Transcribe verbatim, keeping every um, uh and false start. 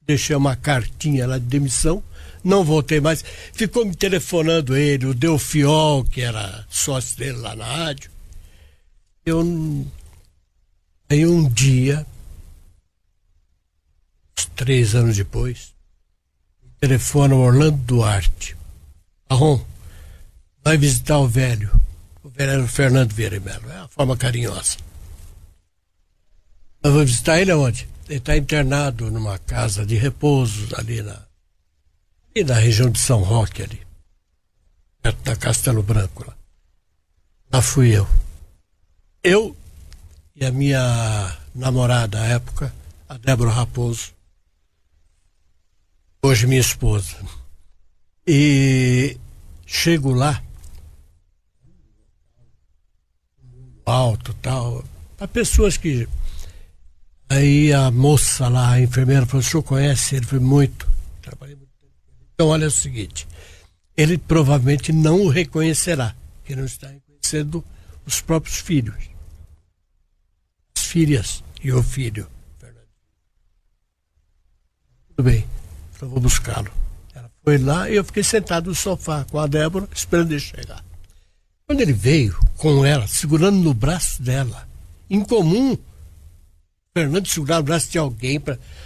deixei uma cartinha lá de demissão, não voltei mais. Ficou me telefonando ele, o Delfiol, que era sócio dele lá na rádio. Eu, aí um dia, três anos depois, telefona o Orlando Duarte. Arrom, vai visitar o velho. O velho era o Fernando Vieira Melo, é uma forma carinhosa. Eu vou visitar ele aonde? Ele está internado numa casa de repouso ali na, ali na região de São Roque, ali, perto da Castelo Branco. Lá, lá fui eu. Eu e a minha namorada à época, a Débora Raposo, hoje minha esposa. E chego lá, alto tal, para pessoas que... Aí a moça lá, a enfermeira, falou: o senhor conhece ele? Foi muito. Trabalhei muito tempo. Então, olha o seguinte, ele provavelmente não o reconhecerá, porque não está reconhecendo os próprios filhos. As filhas e o filho. Tudo bem, eu vou buscá-lo. Ela foi lá e eu fiquei sentado no sofá com a Débora, esperando ele chegar. Quando ele veio com ela, segurando no braço dela, em comum, Fernando segurar o braço de alguém para